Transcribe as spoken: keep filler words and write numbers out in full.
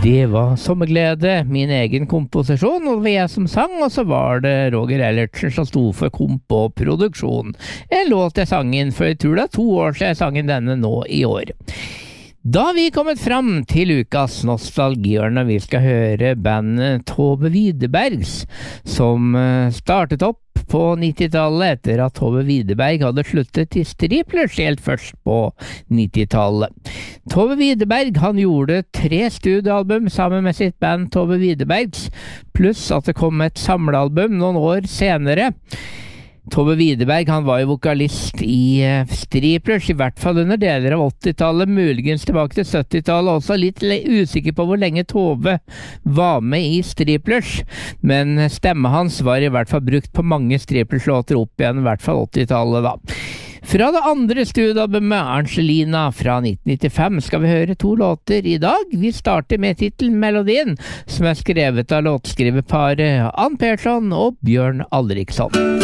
Det var Sommerglede, min egen komposisjon, og det var jeg som sang, og så var det Roger Ellertsen som sto for komp og produksjon. En låt jeg sang inn, for jeg tror det er to år siden jeg sang inn denne nå i år. Da har vi kommet fram til ukas nostalgihjørne, vi skal høre bandet Tove Widerbergs, som startet opp på nittitallet etter at Tove Widerberg hadde sluttet i Striplers helt først på nittitallet. Tove Widerberg, han gjorde tre studioalbum sammen med sitt band Tove Widerbergs, pluss at det kom et samlealbum noen år senere. Tove Widerberg, han var jo vokalist i uh, Striplers, i hvert fall under deler av åttitallet, muligens tilbake til syttitallet, også litt usikker på hvor lenge Tove var med i Striplers, men stemme hans var i hvert fall brukt på mange Striplers-låter opp igjen, i hvert fall åttitallet da. Fra det andre studioalbumet, Angelina fra nitten nittifem, skal vi høre to låter i dag. Vi starter med titelmelodien, som er skrevet av låtskriverparet Ann Persson og Bjørn Alriksson.